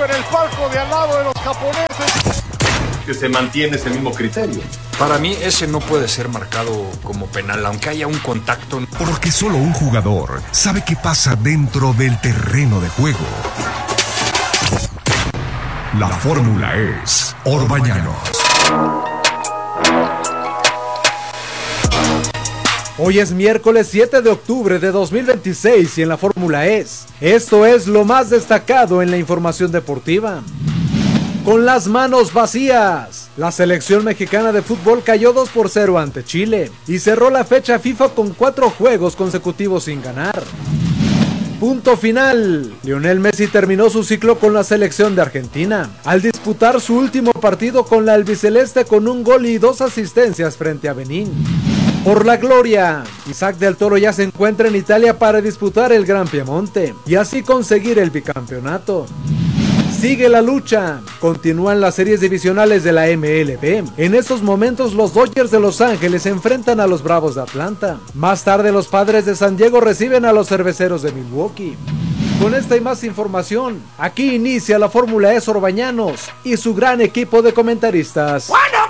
en el palco de al lado de los japoneses. Que se mantiene ese mismo criterio. Para mí ese no puede ser marcado como penal, aunque haya un contacto. Porque solo un jugador sabe qué pasa dentro del terreno de juego. La fórmula es Orbañanos. Hoy es miércoles 7 de octubre de 2026 y en la fórmula es. Esto es lo más destacado en la información deportiva. Con las manos vacías, la selección mexicana de fútbol cayó 2-0 ante Chile y cerró la fecha FIFA con 4 juegos consecutivos sin ganar. Punto final. Lionel Messi terminó su ciclo con la selección de Argentina, al disputar su último partido con la albiceleste con un gol y 2 asistencias frente a Benín. Por la gloria, Isaac del Toro ya se encuentra en Italia para disputar el Gran Piemonte y así conseguir el bicampeonato. Sigue la lucha, continúan las series divisionales de la MLB. En estos momentos los Dodgers de Los Ángeles se enfrentan a los Bravos de Atlanta. Más tarde los Padres de San Diego reciben a los Cerveceros de Milwaukee. Con esta y más información, aquí inicia la Fórmula E Orbañanos y su gran equipo de comentaristas. Bueno,